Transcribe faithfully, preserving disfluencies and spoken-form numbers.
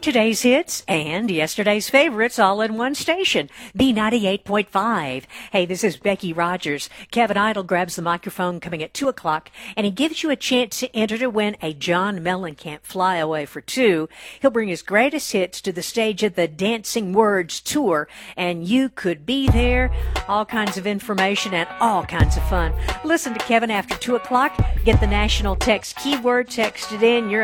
Today's hits and yesterday's favorites all in one station, B ninety-eight point five. Hey, this is Becky Rogers. Kevin Idle grabs the microphone coming at two o'clock, and he gives you a chance to enter to win a John Mellencamp flyaway for two. He'll bring his greatest hits to the stage of the Dancing Words Tour, and you could be there. All kinds of information and all kinds of fun. Listen to Kevin after two o'clock. Get the national text keyword texted in. You're